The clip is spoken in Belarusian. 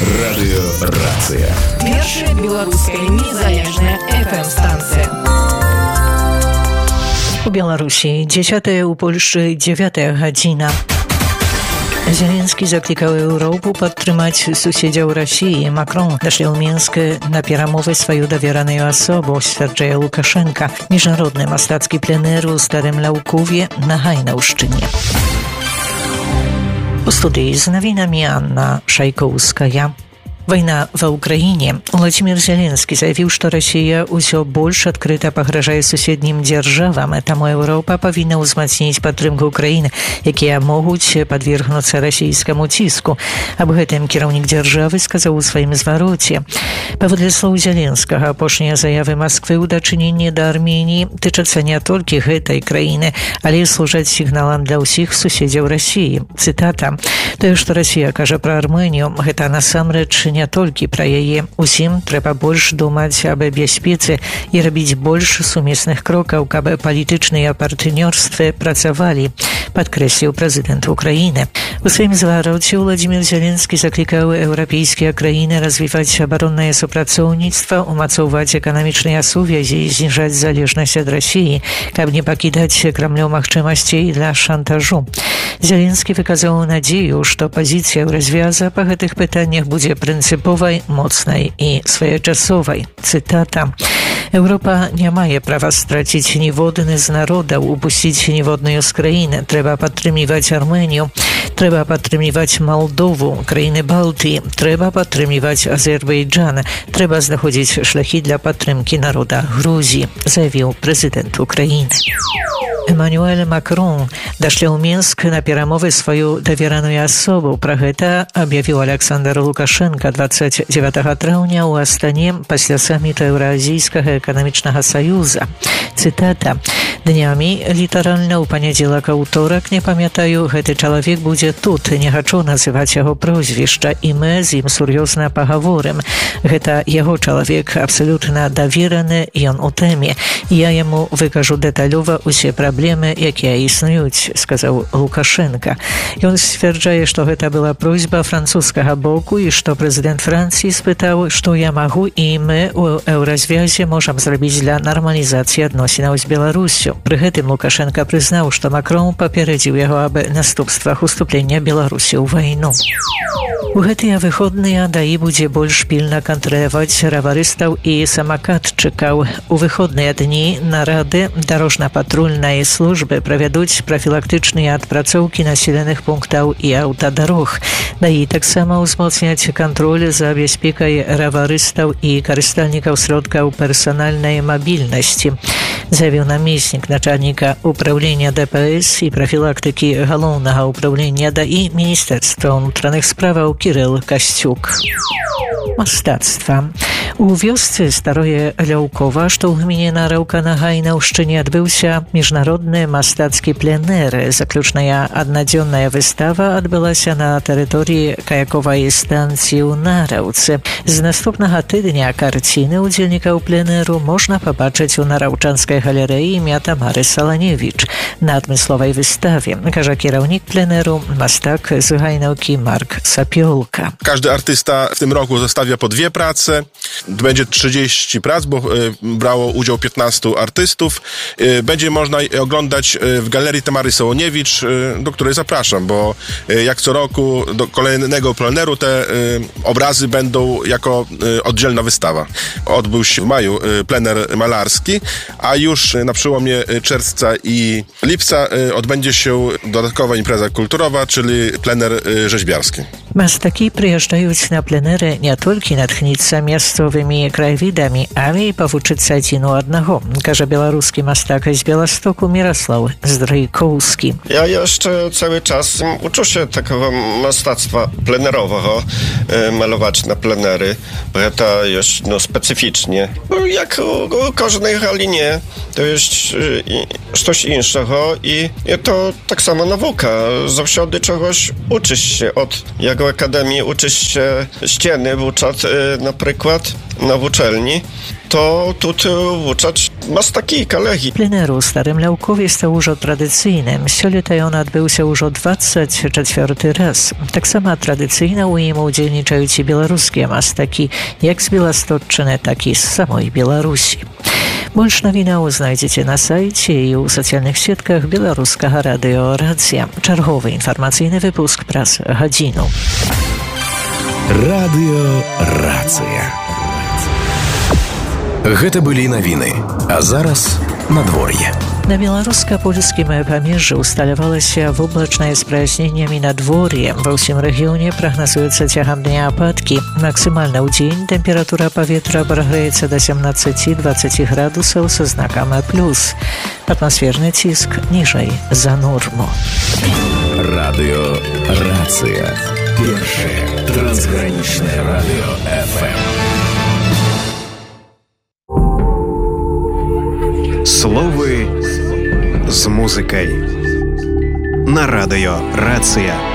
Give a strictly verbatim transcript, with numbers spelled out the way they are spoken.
Радыёрацыя. Першая беларуская незалежная эф эм-станцыя. У Беларусі дзесятая, у Польшчы дзевятая гадзіна. Зеленскі заклікаў Еўропу падтрымаць суседзяў Расіі. Макрон дашле ў Мінск на перамовы сваю давераную асобу, сцвярджае Лукашенка. Міжнародны мастацкі пленэр у Старым Лаўкуве на Гайнаўшчыне. У студыі з навінамі Анна Шайкоўская. Вайна ва Ўкраіне. Владзімір Зеленскі заявіў, што Расія ўсё больш адкрыта пагражае суседнім дзяржавам, таму Еўропа павінна ўзмацніць падтрымку ўкраіны, якія могуць падвергнуцца расійскаму ціску. Аб гэтым кіраўнік дзяржавы сказаў у сваім звароце. Паводле слоў Зеленскага, апошнія заявы Масквы ў дачыненні да Арменіі тычацца не толькі гэтай краіны, але і служаць сігналам для ўсіх суседзяў Расіі. Цытата: «Тое, што Расія кажа пра Арменію, гэта насамрэч не толькі пра яе. Усім трэба больш думаць аб бяспецы і рабіць больш сумесных крокаў, каб палітычныя партнёрствы працавалі», падкрэсліў прэзідэнт Украіны. У сваім звароце Владзімір Зеленскі заклікаў еўрапейскія краіны развіваць абароннае супрацоўніцтва, умацоўваць эканамічныя сувязі і зніжаць залежнасць ад Расіі, каб не пакідаць Крамлю магчымасцей для шантажу. Зеленскі выказаў надзею, што пазіцыя ў развяза па гэтых пытаннях будзе прынцыповай, моцнай і своечасовай. Цытата: «Еўропа не мае права страціць ніводны з народаў, упусціць ніводную з краін. Трэба падтрымліваць Арменію, трэба падтрымліваць Малдову, краіны Балтыі, трэба падтрымліваць Азербайджан, трэба знаходзіць шляхі для падтрымкі народа Грузіі», заявіў прэзідэнт Украіны. Эммануэль Макрон дашле ў Мінск на перамовы сваю давераную асобу. Пра гэта аб'явіў Александр Лукашенко дваццаць дзевятага траўня ў Астане пасля саміту Еўраазійскага эканамічнага саюза. Цытата: «Днямі, літаральна ў панядзелак, а ўторак, не памятаю, гэты чалавек будзе тут. Не хачу называць яго прозвішча, і мы з ім сур'ёзна пагаворым. Гэта яго чалавек, абсалютна давераны, ён у тэме. Я яму выкажу дэталёва усе праблемы, якія існуюць», сказаў Лукашенко. Ён сцвярджае, што гэта была просьба французскага боку і што прэзідэнт Францыі спытаў, што я магу і мы ў еўразвязе можам зрабіць для нармалізацыі адносінаў з Беларусю. Пры гэтым Лукашенко прызнаў, што Макрон папередзіў яго аб наступствах уступлення Беларусі ў вайну. У гэтыя выходныя ДАІ будзе больш пільна кантраляваць раварыстаў і самакатчыкаў. У выходныя дні нарады дарожна-патрульнай службы правядуць прафілактычныя адпрацоўкі населеных пунктаў і аўтадарог. ДАІ таксама ўзмоцняць кантроль за бяспекай раварыстаў і карыстальнікаў сродкаў персанальнай мабільнасці, заявіў намеснік начальніка управлення Дэ Пэ Эс і прафілактыкі галоўнага управлення ДАІ Міністэрства ўнутраных справаў Кірыл Касцюк. Мастацтва. У вёсцы Старое Ляўкова, што ў гміне Нараўка на Гайнаўшчыне, адбыўся міжнародны мастацкі пленэр. Заключная аднадзённая выстава адбылася на тэрыторыі каяковай станцыі ў Нараўцы. З наступнага тыдня карціны удзельнікаў пленэру можна пабачыць у нараўчанскай галерэі імя Тамары Саланевіч на адмысловай выставе, кажа кіраўнік пленэру, мастак з Гайнаўкі Марк Сапёлка. Każdy artysta w tym roku zostawia po dwie prace. Będzie trzydzieści prac, bo brało udział piętnastu artystów. Będzie można oglądać w Galerii Tamary Sołoniewicz, do której zapraszam, bo jak co roku do kolejnego pleneru te obrazy będą jako oddzielna wystawa. Odbył się w maju plener malarski, a już na przełomie czerwca i lipca odbędzie się dodatkowa impreza kulturowa, czyli plener rzeźbiarski. Мастакі прыязджаюць на пленэры не толькі натхніцца мясцовымі краявідамі, але і павучыцца адзін у аднаго, кажа беларускі мастак з Białegostoku Mirosław Zdrajkowski. Ja jeszcze cały czas uczę się takiego mastactwa plenerowego, malować na plenery, bo to jest no, specyficznie. No, jak u, u każdej galinie to jest coś innego i to tak samo nauka. Zawsze czegoś uczysz się od jak w akademii uczysz się ściany uczać na przykład na uczelni, to тут uczać masz takie kolegi. Plener u Starym Lałkowie stał już tradycyjnym. Сёлета on odbył się już двадцать czwarty raz. Tak samo tradycyjnie u nim udzielniczają i białoruskie mastaki, jak z Białostocczyny, tak i z samej Białorusi. Больше новинаў знайдзеце на сайце і ў сацыяльных сетках беларускага радыё-рацыя. Чарговы інфармацыйны выпуск праз гадзіну. Радыё-рацыя. Гэта былі навіны, а зараз надвор'е. На беларуска-польскім памежжы усталявалася воблачнае з праясненнямі надвор'е. Ва ўсім рэгіёне прагназуюцца цягам дня ападкі. Максімальна ў дзень тэмпература паветра прагрэецца да семнадцать-двадцать градусаў са знакам плюс. Атмасферны ціск ніжэй за норму. Радыё-рацыя. Першае трансгранічнае радыё эф эм. Словы з музыкай на радыё «Рацыя».